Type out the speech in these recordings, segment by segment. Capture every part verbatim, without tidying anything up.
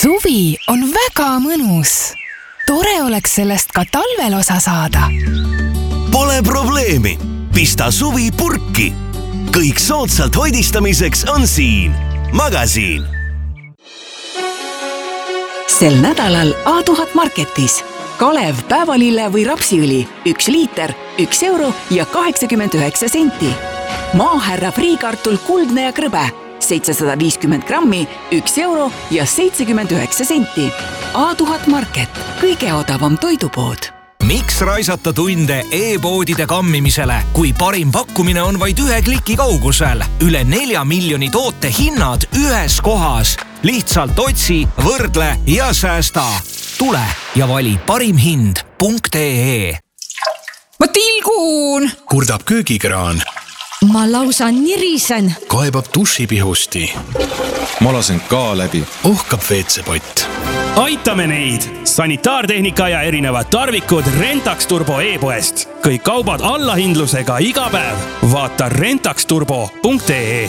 Suvi on väga mõnus. Tore oleks sellest ka talvel osa saada. Pole probleemi. Pista suvi purki. Kõik soodsalt hoidistamiseks on siin. Magasiin. Sel nädalal A tuhat Marketis. Kalev päevalille või rapsiõli. Üks liiter, üks euro ja kaheksakümmend üheksa senti. Maahärra friikartul kuldne ja krõbe. seitsesada viiskümmend grammi, üks euro ja seitsekümmend üheksa senti. A tuhat Market. Kõige odavam toidupood. Miks raisata tunde e-poodide kammimisele, kui parim pakkumine on vaid ühe kliki kaugusel? Üle nelja miljoni toote hinnad ühes kohas. Lihtsalt otsi, võrdle ja säästa. Tule ja vali parim hind punkt ee. Ma tilgun! Kurdab köögikraan. Ma lausa nirisen. Kaebab dušipihusti. Ma lasen ka läbi. Ohkab veetsepott. Aitame neid! Sanitaartehnika ja erinevad tarvikud Rentax Turbo e-poest. Kõik kaubad allahindlusega iga päev. Vaata rentax turbo punkt ee.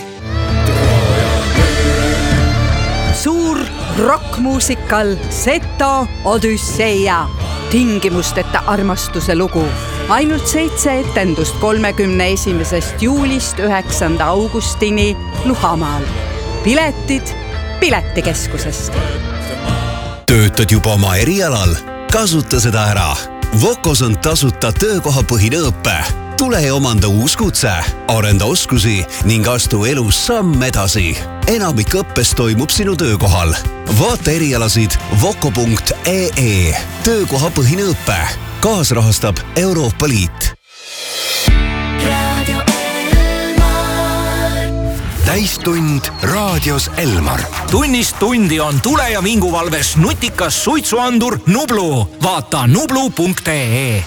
Suur rockmuusikal Seto Odüsseia. Tingimusteta armastuse lugu. Ainult seitse etendust kolmekümne esimesest juulist üheksanda augustini Luhamaal. Piletid Piletikeskusest. Töötad juba oma erialal? Kasuta seda ära. Vokos on tasuta töökohapõhine õppe. Tule ja omanda uus kutse, arenda oskusi ning astu elus samm edasi. Enamik õppes toimub sinu töökohal. Vaata erialasid voko punkt ee. Töökohapõhine õppe. Kaasrahastab Euroopa Liit. Täistund raadios Elmar. Tunnist tundi on tule- ja vinguvalves nutikas suitsuandur Nublu. Vaata nublu punkt ee.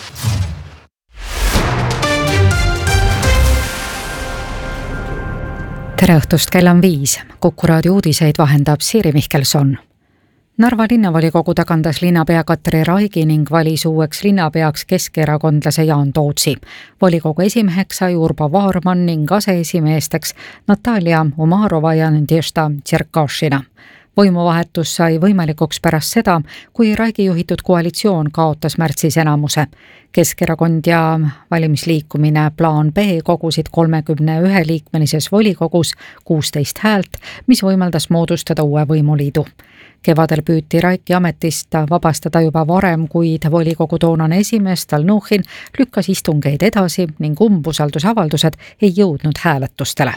Tere õhtust, kell on viis. Kuku raadio uudiseid vahendab Siiri Mihkelson. Narva linnavolikogu tagandas linnapea Katri Raigi ning valis uueks linnapeaks keskerakondlase Jaan Tootsi. Volikogu esimeheks sai Urbo Vaarman ning aseesimeesteks Natalia Umarova ja Nadježda Tšerkašina. Võimuvahetus sai võimalikuks pärast seda, kui Raigi juhitud koalitsioon kaotas märtsis enamuse. Keskerakond ja valimisliikumine Plaan B kogusid kolmekümne ühe liikmelises volikogus kuusteist häält, mis võimaldas moodustada uue võimuliidu. Kevadel püüti Raiki ametist vabastada juba varem, kuid volikogu toonane esimees Stalnuhhin lükkas istungeid edasi ning umbusaldusavaldused ei jõudnud hääletustele.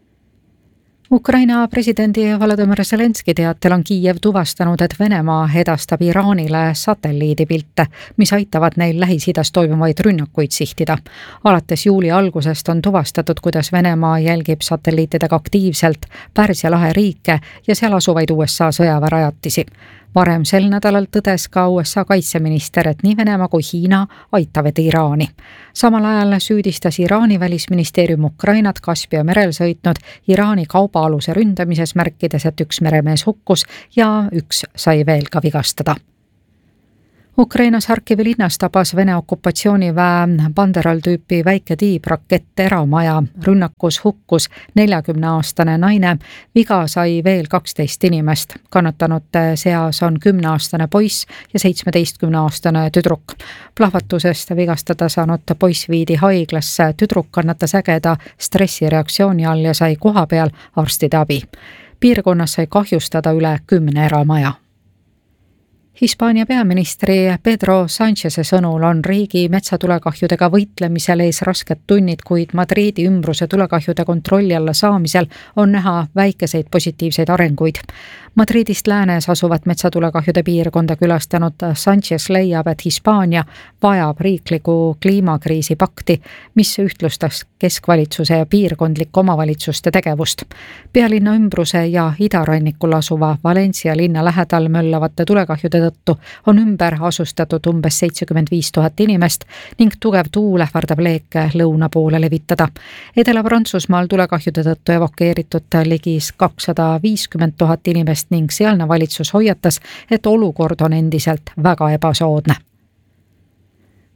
Ukraina presidendi Volodymyr Zelenski teatel on Kiiev tuvastanud, et Venemaa edastab Iraanile satelliidipilte, mis aitavad neil Lähis-Idas toimuvaid rünnakuid sihtida. Alates juuli algusest on tuvastatud, kuidas Venemaa jälgib satelliitidega aktiivselt Pärsia lahe riike ja seal asuvaid U S A sõjaväerajatisi. Varem sel nädalal tõdes ka U S A kaitseminister, et nii Venemaa kui Hiina aitavad Iraani. Samal ajal süüdistas Iraani välisministeerium Ukrainat Kaspia merel sõitnud Iraani kaubaaluse ründamises, märkides, et üks meremees hukkus ja üks sai veel ka vigastada. Ukrainas Harkivi linnas tabas Vene okupatsiooniväe Banderal tüüpi väike tiibrakett eramaja. Rünnakus hukkus neljakümneaastane naine, viga sai veel kaksteist inimest. Kannatanute seas on kümneaastane poiss ja seitsmeteistkümneaastane tüdruk. Plahvatusest vigastada saanud poiss viidi haiglasse, tüdruk kannatas ägeda stressireaktsiooni all ja sai koha peal arstide abi. Piirkonnas sai kahjustada üle kümne eramaja. Hispaania peaministri Pedro Sáncheze sõnul on riigi metsatulekahjudega võitlemisel ees rasked tunnid, kuid Madridi ümbruse tulekahjude kontrolli alla saamisel on näha väikeseid positiivseid arenguid. Madridist läänes asuvat metsatulekahjude piirkonda külastanud Sánchez leiab, et Hispaania vajab riikliku kliimakriisi pakti, mis ühtlustas keskvalitsuse ja piirkondliku omavalitsuste tegevust. Pealinna ümbruse ja idarannikul asuva Valencia linna lähedal möllavate tulekahjude tõttu on ümber asustatud umbes seitsekümmend viis tuhat inimest ning tugev tuul ähvardab leeke lõuna poole levitada. Edela-Prantsusmaal tulekahjude tõttu evakueeritud ligi kakssada viiskümmend tuhat inimest ning sealne valitsus hoiatas, et olukord on endiselt väga ebasoodne.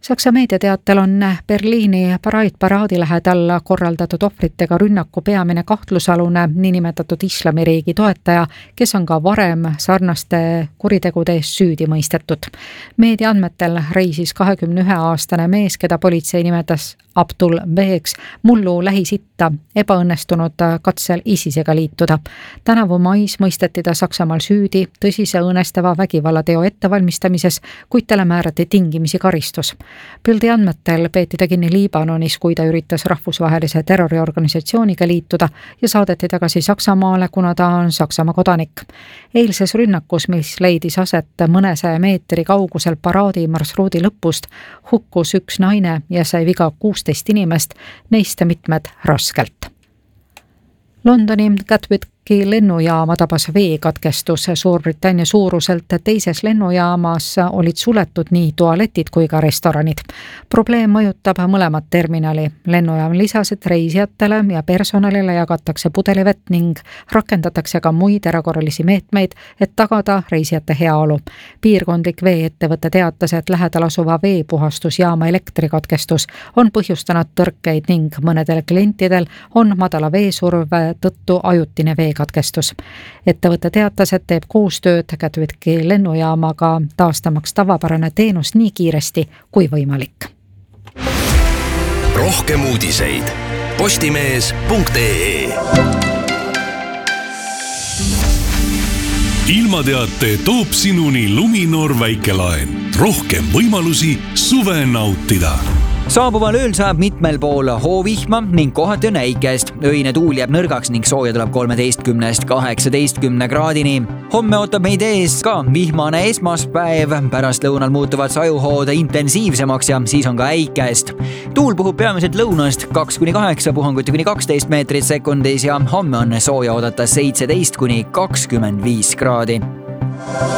Saksa meediateatel on Berliini Pride-paraadi lähedal korraldatud ohvritega rünnaku peamine kahtlusalune niinimetatud islamiriigi toetaja, kes on ka varem sarnaste kuritegude eest süüdi mõistetud. Meedia andmetel reisis kahekümne ühe aastane mees, keda politsei nimetas Abdul Beeks mullu Lähis-Itta ebaõnnestunud katsel ISISega liituda. Tänavu mais mõisteti ta Saksamaal süüdi tõsise õõnestava vägivallateo ettevalmistamises, kuid talle määrati tingimisi karistus. Pildi andmetel peeti ta kinni Liibanonis, kui ta üritas rahvusvahelise terroriorganisatsiooniga liituda ja saadeti tagasi Saksamaale, kuna ta on Saksamaa kodanik. Eilses rünnakus, mis leidis aset mõnesaja meetri kaugusel paraadi marsruudi lõpust, hukkus üks naine ja sai viga kuusteist inimest, neist mitmed raskelt. Londoni Gatwicki lennujaama tabas veekatkestus. Suurbritannia suuruselt teises lennujaamas olid suletud nii tualetid kui ka restoranid. Probleem mõjutab mõlemat terminali. Lennujaam lisas, et reisijatele ja personalile jagatakse pudelivett ning rakendatakse ka muid erakorralisi meetmeid, et tagada reisijate heaolu. Piirkondlik veeettevõte teatas, et lähedal asuva veepuhastusjaama elektrikatkestus on põhjustanud tõrkeid ning mõnedel klientidel on madala veesurve tõttu ajutine vee katkestus. Ettevõte teatas, et teeb koostööd Gatwicki lennujaamaga taastamaks tavapärane teenus nii kiiresti kui võimalik. Rohkem uudiseid postimees punkt ee. Ilmateate toob sinuni Luminor väikelaen. Rohkem võimalusi suve nautida. Saabuval ööl saab mitmel pool hoovihma ning kohati on äikest. Öine tuul jääb nõrgaks ning sooja tuleb kolmeteistkümnest kaheksateistkümne kraadini. Homme ootab meid ees ka vihmane esmaspäev. Pärast lõunal muutuvad sajuhood intensiivsemaks ja siis on ka äikest. Tuul puhub peamiselt lõunast kaks kuni kaheksa, puhanguti kuni kaksteist meetrit sekundis ja homme on sooja oodata seitseteist kuni kakskümmend viis kraadi.